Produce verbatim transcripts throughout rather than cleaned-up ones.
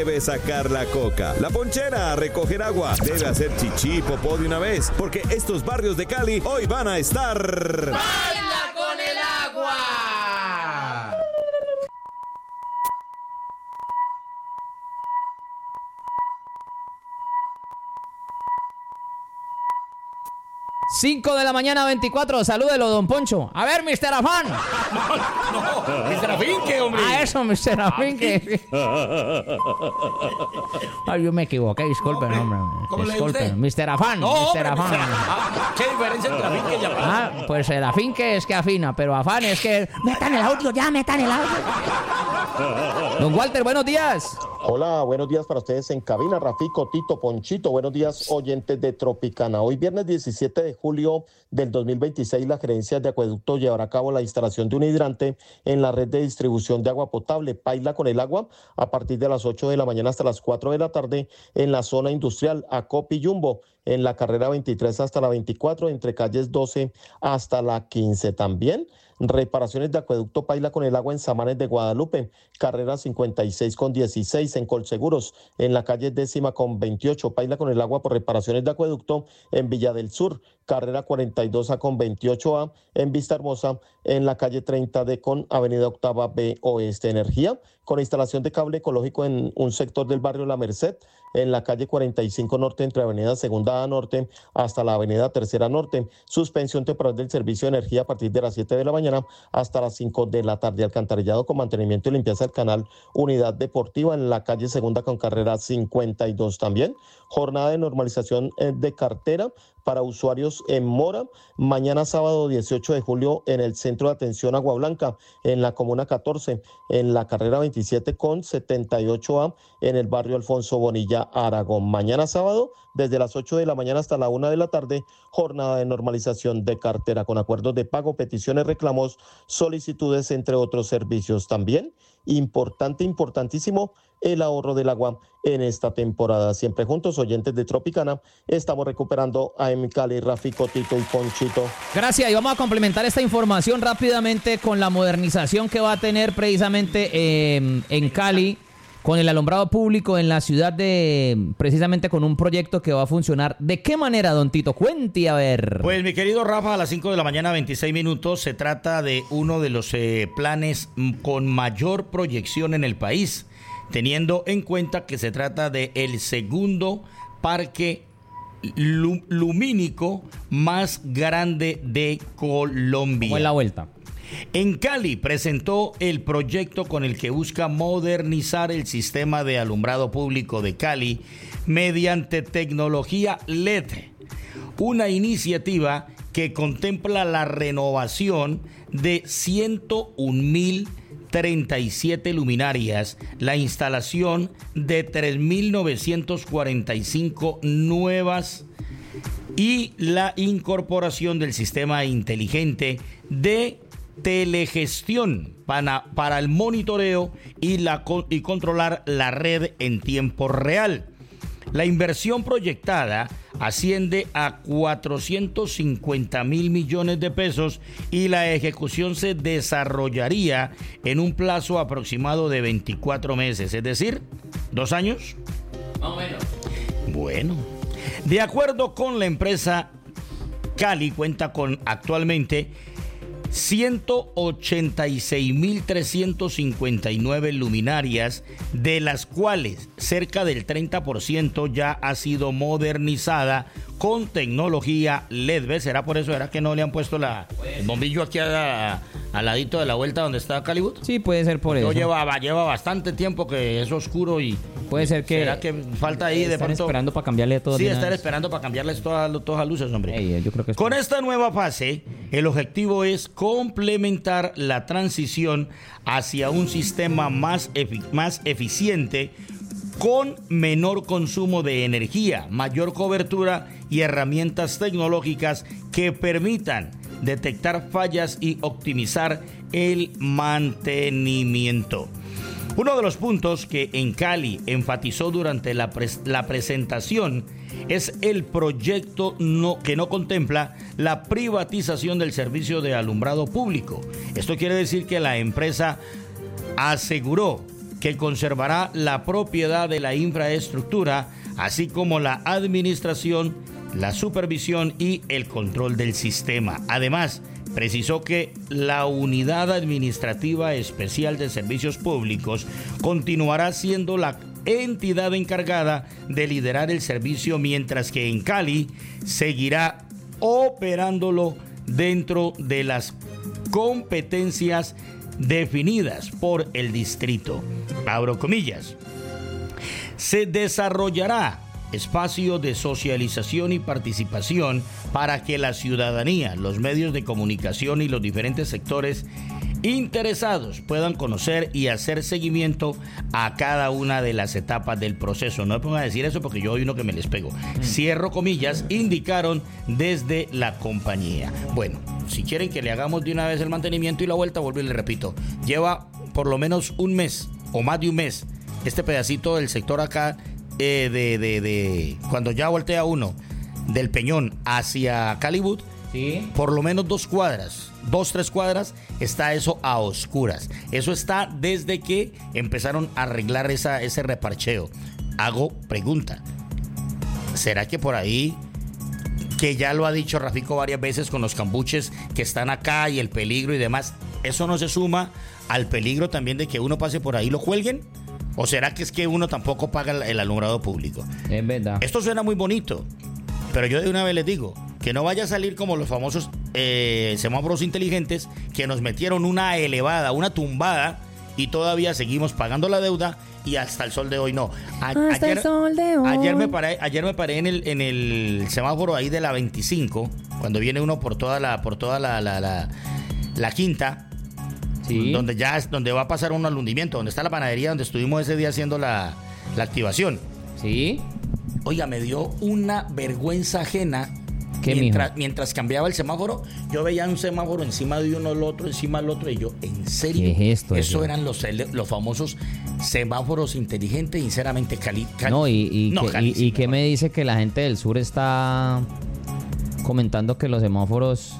Debe sacar la coca, la ponchera a recoger agua, debe hacer chichi, popó de una vez, porque estos barrios de Cali hoy van a estar... ¡Baila con el agua! cinco de la mañana, veinticuatro. Salúdelo, don Poncho. A ver, mister Afán. No, no, mister Afinque, hombre. A eso, mister Afinque. Ay, yo me equivoqué, disculpen, hombre. ¿Cómo le dice usted? Disculpen. mister Afán, No, mister hombre, Afán. ah, ¿qué diferencia entre Afinque y Afán? Ah, pues el Afinque es que afina, pero Afán es que... Metan el audio, ya, metan el audio. Don Walter, buenos días. Hola, buenos días para ustedes en cabina, Rafico, Tito, Ponchito, buenos días oyentes de Tropicana. Hoy viernes diecisiete de julio del dos mil veintiséis, la Gerencia de Acueducto llevará a cabo la instalación de un hidrante en la red de distribución de agua potable, Paila con el agua, a partir de las ocho de la mañana hasta las cuatro de la tarde en la zona industrial Acopi Jumbo, en la carrera veintitrés hasta la veinticuatro, entre calles doce hasta la quince. También reparaciones de acueducto Paila con el agua en Samanes de Guadalupe, carrera cincuenta y seis con dieciséis en Colseguros, en la calle décima con veintiocho, Paila con el agua por reparaciones de acueducto en Villa del Sur, carrera cuarenta y dos A con veintiocho A en Vista Hermosa, en la calle treinta D con avenida Octava B Oeste. Energía con instalación de cable ecológico en un sector del barrio La Merced, en la calle cuarenta y cinco Norte entre avenida Segunda A Norte hasta la avenida Tercera Norte. Suspensión temporal del servicio de energía a partir de las siete de la mañana hasta las cinco de la tarde. Alcantarillado con mantenimiento y limpieza del canal Unidad Deportiva en la calle Segunda con carrera cincuenta y dos. También jornada de normalización de cartera para usuarios en mora, mañana sábado dieciocho de julio en el Centro de Atención Agua Blanca, en la Comuna catorce, en la carrera veintisiete con setenta y ocho A, en el barrio Alfonso Bonilla, Aragón. Mañana sábado, desde las ocho de la mañana hasta la una de la tarde, jornada de normalización de cartera con acuerdos de pago, peticiones, reclamos, solicitudes, entre otros servicios. También, importante, importantísimo, el ahorro del agua en esta temporada. Siempre juntos, oyentes de Tropicana, estamos recuperando a M. Cali, Rafico, Tito y Ponchito. Gracias, y vamos a complementar esta información rápidamente con la modernización que va a tener precisamente eh, en Cali, con el alumbrado público en la ciudad de, precisamente con un proyecto que va a funcionar. ¿De qué manera, don Tito? Cuente, a ver. Pues, mi querido Rafa, a las cinco de la mañana, veintiséis minutos, se trata de uno de los eh, planes con mayor proyección en el país, teniendo en cuenta que se trata de el segundo parque lumínico más grande de Colombia. ¿Cómo es la vuelta? En Cali presentó el proyecto con el que busca modernizar el sistema de alumbrado público de Cali mediante tecnología L E D, una iniciativa que contempla la renovación de ciento un mil treinta y siete luminarias, la instalación de tres mil novecientos cuarenta y cinco nuevas y la incorporación del sistema inteligente de telegestión para, para el monitoreo y, la, y controlar la red en tiempo real. La inversión proyectada asciende a cuatrocientos cincuenta mil millones de pesos y la ejecución se desarrollaría en un plazo aproximado de veinticuatro meses, es decir, ¿dos años? Más o menos. Bueno, de acuerdo con la empresa, Cali cuenta con actualmente ciento ochenta y seis mil trescientos cincuenta y nueve luminarias, de las cuales cerca del treinta por ciento ya ha sido modernizada con tecnología L E D. ¿Ves? ¿Será por eso? ¿Será que no le han puesto la, el bombillo aquí a, a, al ladito de la vuelta donde está Calibut? Sí, puede ser por no eso. Lleva, lleva bastante tiempo que es oscuro y... Puede ser que... ¿Será que falta ahí de pronto? esperando para cambiarle todo. Sí, estar esperando para cambiarles todas, todas las luces, hombre. Hey, yo creo que es Con por... esta nueva fase, el objetivo es complementar la transición hacia un sistema más, efi- más eficiente, con menor consumo de energía, mayor cobertura y herramientas tecnológicas que permitan detectar fallas y optimizar el mantenimiento. Uno de los puntos que en Cali enfatizó durante la, pres- la presentación es el proyecto no, que no contempla la privatización del servicio de alumbrado público. Esto quiere decir que la empresa aseguró que conservará la propiedad de la infraestructura, así como la administración, la supervisión y el control del sistema. Además, precisó que la Unidad Administrativa Especial de Servicios Públicos continuará siendo la entidad encargada de liderar el servicio, mientras que en Cali seguirá operándolo dentro de las competencias definidas por el distrito. Abro comillas. Se desarrollará espacio de socialización y participación para que la ciudadanía, los medios de comunicación y los diferentes sectores interesados puedan conocer y hacer seguimiento a cada una de las etapas del proceso. No me pongan a decir eso porque yo hay uno que me les pego. Mm. Cierro comillas, indicaron desde la compañía. Bueno, si quieren que le hagamos de una vez el mantenimiento y la vuelta, vuelvo y le repito, lleva por lo menos un mes o más de un mes este pedacito del sector acá, eh, de, de, de cuando ya voltea uno del Peñón hacia Calibut, sí, por lo menos dos cuadras, dos, tres cuadras, está eso a oscuras. Eso está desde que empezaron a arreglar esa, ese reparcheo. Hago pregunta, ¿será que por ahí, que ya lo ha dicho Rafico varias veces con los cambuches que están acá y el peligro y demás, eso no se suma al peligro también de que uno pase por ahí y lo cuelguen? ¿O será que es que uno tampoco paga el, el alumbrado público? Es verdad. Esto suena muy bonito, pero yo de una vez les digo, que no vaya a salir como los famosos eh, semáforos inteligentes que nos metieron una elevada, una tumbada, y todavía seguimos pagando la deuda y hasta el sol de hoy no. A, hasta ayer, el sol de hoy. Ayer me paré, ayer me paré en el en el semáforo ahí de la veinticinco, cuando viene uno por toda la por toda la la, la, la quinta, sí, donde ya es donde va a pasar un alundimiento, donde está la panadería donde estuvimos ese día haciendo la, la activación. Sí. Oiga, me dio una vergüenza ajena. ¿Qué, mientras, mientras cambiaba el semáforo, yo veía un semáforo encima de uno, el otro, encima del otro, y yo, ¿en serio? ¿Qué es esto? Eso yo? eran los, los famosos semáforos inteligentes, sinceramente, Cali. Cali no, y, y, no, que, Cali, y, sí, y que me dice que la gente del sur está comentando que los semáforos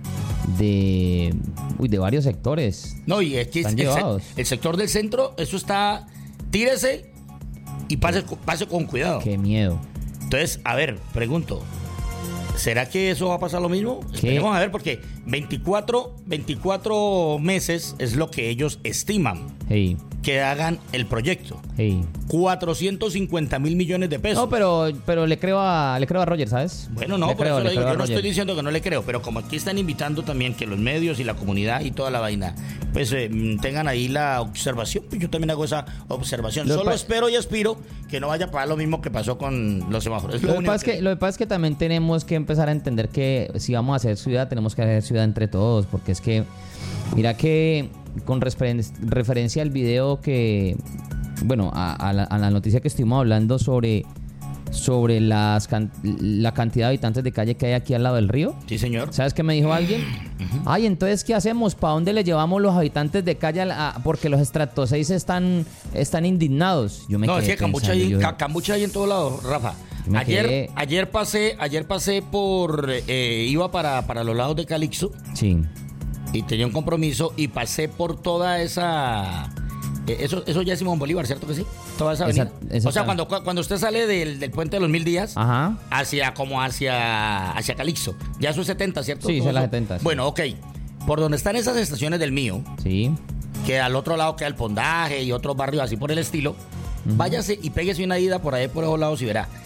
de, uy, de varios sectores no, y es que están el, llevados. el sector del centro, eso está, tírese y pase, pase con cuidado. Qué miedo. Entonces, a ver, pregunto, ¿será que eso va a pasar lo mismo? Esperemos a ver, porque veinticuatro, veinticuatro meses es lo que ellos estiman, hey, que hagan el proyecto. Hey. cuatrocientos cincuenta mil millones de pesos. No, pero, pero le creo a le creo a Roger, ¿sabes? Bueno, no, le por creo, eso le digo, yo no Roger. estoy diciendo que no le creo, pero como aquí están invitando también que los medios y la comunidad y toda la vaina, pues eh, tengan ahí la observación, pues yo también hago esa observación. Lo Solo pa- espero y aspiro que no vaya a pasar lo mismo que pasó con los semáforos. Lo, lo, que pasa que... Es que, lo que pasa es que también tenemos que empezar a entender que si vamos a hacer ciudad, tenemos que hacer ciudad entre todos, porque es que, mira que con referen- referencia al video que, bueno, a, a, la, a la noticia que estuvimos hablando sobre, sobre las can- la cantidad de habitantes de calle que hay aquí al lado del río. Sí, señor. ¿Sabes qué me dijo alguien? Uh-huh. Ay, entonces, ¿qué hacemos? ¿Para dónde le llevamos los habitantes de calle? A la, porque los estratos seis están, están indignados. Yo me no, quedé es que cambucha hay, yo... cambucha hay en todos lados, Rafa. Ayer, quedé... ayer pasé, ayer pasé por, eh, iba para, para los lados de Calixto. Sí. Y tenía un compromiso y pasé por toda esa, eh, eso, eso ya es Simón Bolívar, ¿cierto que sí? Toda esa avenida. Esa, esa o sea, cuando, cuando usted sale del, del puente de los Mil Días, ajá, hacia como hacia, hacia Calixto, ya eso es setenta, ¿cierto? Sí, es la setenta. Sí. Bueno, ok. Por donde están esas estaciones del mío, sí, que al otro lado queda el Pondaje y otros barrios así por el estilo, uh-huh, váyase y péguese una ida por ahí por esos lados y verá.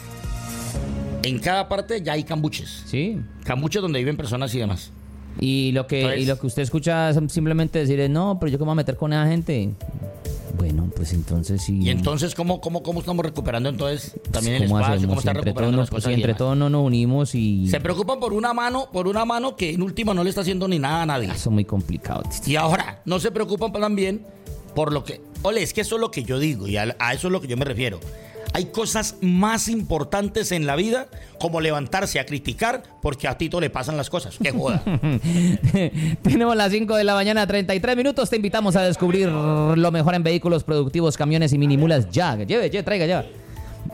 En cada parte ya hay cambuches. Sí. Cambuches donde viven personas y demás. Y lo que entonces, y lo que usted escucha es simplemente decir, no, pero yo qué me voy a meter con esa gente. Bueno, pues entonces sí. Y entonces, ¿cómo, cómo, cómo estamos recuperando entonces también el espacio? Hacemos? ¿Cómo están recuperando nos, las cosas? Si entre todos no nos unimos y... Se preocupan por una mano, por una mano que en última no le está haciendo ni nada a nadie. Eso es muy complicado. Y ahora, no se preocupan también por lo que... Ole, es que eso es lo que yo digo y a, a eso es lo que yo me refiero. Hay cosas más importantes en la vida como levantarse a criticar porque a Tito le pasan las cosas. ¡Qué joda! Tenemos las cinco de la mañana, treinta y tres minutos. Te invitamos a descubrir lo mejor en vehículos productivos, camiones y minimulas. Ya, lleve, lleve, traiga ya.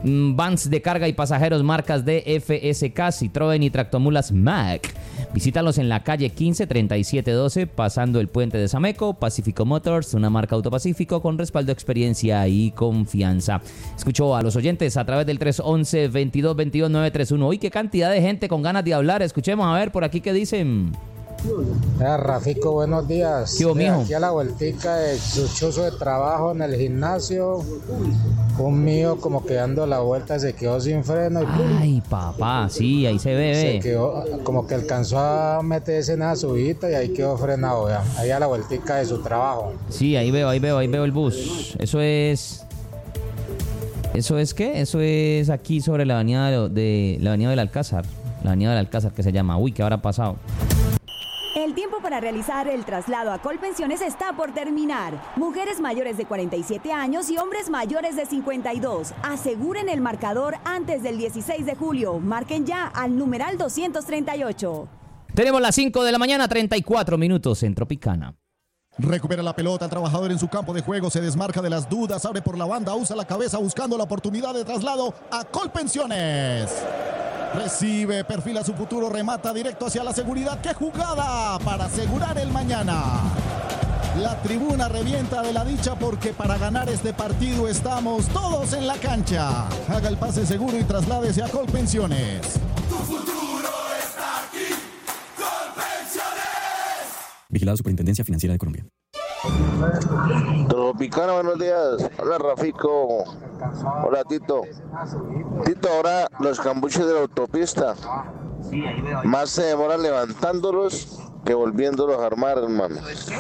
mm, vans de carga y pasajeros marcas D F S K, Citroën y tractomulas Mack. Visítalos en la calle quince treinta y siete doce, pasando el puente de Sameco. Pacífico Motors, una marca Autopacífico con respaldo, experiencia y confianza. Escucho a los oyentes a través del tres once, veintidós veintidós, nueve tres uno. Uy, qué cantidad de gente con ganas de hablar. Escuchemos a ver por aquí qué dicen. Ah, Rafico, buenos días. ¿Qué hubo, mijo? Aquí a la vueltica de su chuzo de trabajo en el gimnasio. Un mío como que dando la vuelta se quedó sin freno y ¡pum! Ay, papá, sí, ahí se ve, Se ve. quedó, como que alcanzó a meterse en la subida y ahí quedó frenado, ya. Ahí a la vueltica de su trabajo. Sí, ahí veo, ahí veo, ahí veo el bus. Eso es... ¿Eso es qué? Eso es aquí sobre la avenida de, de la avenida del Alcázar. La avenida del Alcázar que se llama. Uy, ¿qué habrá pasado? El tiempo para realizar el traslado a Colpensiones está por terminar. Mujeres mayores de cuarenta y siete años y hombres mayores de cincuenta y dos. Aseguren el marcador antes del dieciséis de julio. Marquen ya al numeral doscientos treinta y ocho. Tenemos las cinco de la mañana, treinta y cuatro minutos en Tropicana. Recupera la pelota, el trabajador en su campo de juego, se desmarca de las dudas, abre por la banda, usa la cabeza buscando la oportunidad de traslado a Colpensiones. Recibe, perfila su futuro, remata directo hacia la seguridad. ¡Qué jugada para asegurar el mañana! La tribuna revienta de la dicha porque para ganar este partido estamos todos en la cancha. Haga el pase seguro y trasládese a Colpensiones. Tu futuro está aquí. Colpensiones. Vigilado Superintendencia Financiera de Colombia. Tropicana, buenos días. Hola, Rafico. Hola, Tito. Tito, ahora los cambuches de la autopista. Más se demora levantándolos que volviéndolos a armar, hermano.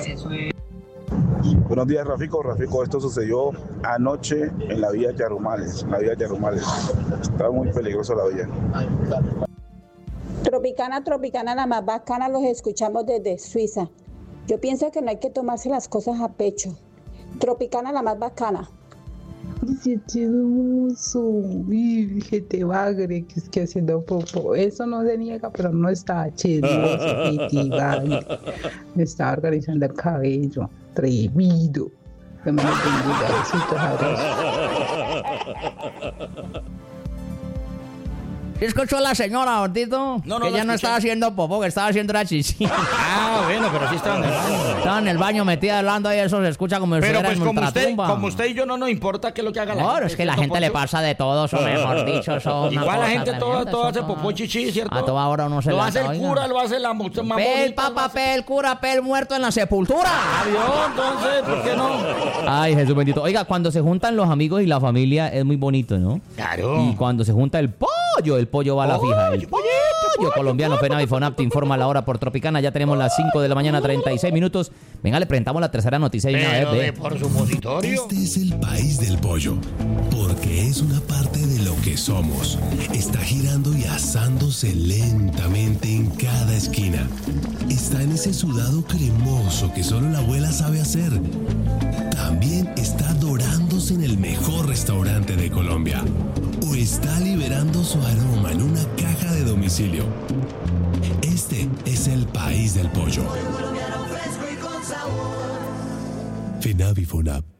Buenos días, Rafico. Rafico, esto sucedió anoche en la vía Yarumales. La vía Yarumales. Está muy peligroso la vía. Tropicana, Tropicana, la más bacana, los escuchamos desde Suiza. Yo pienso que no hay que tomarse las cosas a pecho. Tropicana, la más bacana. Dice chismoso, gente bagre, que es que haciendo popo. Eso no se niega, pero no está chismoso, gente bagre. Me está organizando el cabello, atrevido. Que me bendiga, besitos, abrazos. ¿Sí escuchó a la señora, Ortito? No, no, que no ya no escuché. estaba haciendo popó, que estaba haciendo la chichi. Ah, bueno, pero sí estaba en el baño. Estaba en el baño metida hablando y eso se escucha como si Pero estuviera pues en como usted, ultratumba. como usted y yo no nos importa qué es lo que haga la No, gente. es que la ¿cierto, gente le Poncho? pasa de todo, eso mejor dicho. Eso una Igual la cosa gente toda, tremenda, toda eso hace popó chichi, ¿cierto? A toda hora uno se Lo la hace el oiga. cura, lo hace la mucha más Pel, bonita, lo papa, hace- pel, cura, pel, muerto en la sepultura. Adiós, entonces, ¿por qué no? Ay, Jesús bendito. Oiga, cuando se juntan los amigos y la familia es muy bonito, ¿no? Claro. Y cuando se junta el pollo, el pollo va a la fija. El pollo colombiano, FENAV y FONAP te informa la hora por Tropicana. Ya tenemos las cinco de la mañana, treinta y seis minutos. Venga, le presentamos la tercera noticia de una Pero vez, de ve. por supositorio. Este es el país del pollo, porque es una parte de lo que somos. Está girando y asándose lentamente en cada esquina. Está en ese sudado cremoso que solo la abuela sabe hacer. También está dorándose en el mejor restaurante de Colombia. O está liberando su aroma en una caja de domicilio. Este es el país del pollo. FENAV y FONAP.